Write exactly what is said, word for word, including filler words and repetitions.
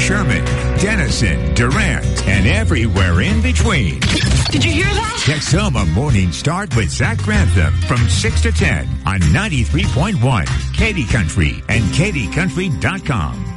Sherman, Denison, Durant, and everywhere in between. Did you hear that? Texoma Morning Start with Zach Grantham from six to ten on ninety-three point one Katy Country and Katy Country dot com.